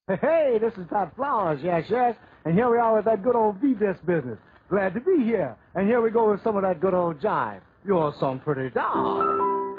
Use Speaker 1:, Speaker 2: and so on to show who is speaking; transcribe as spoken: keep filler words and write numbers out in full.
Speaker 1: Hey, hey, this is Pat Flowers, yes, yes. And here we are with that good old V-Disc business. Glad to be here. And here we go with some of that good old jive. You're some pretty doll.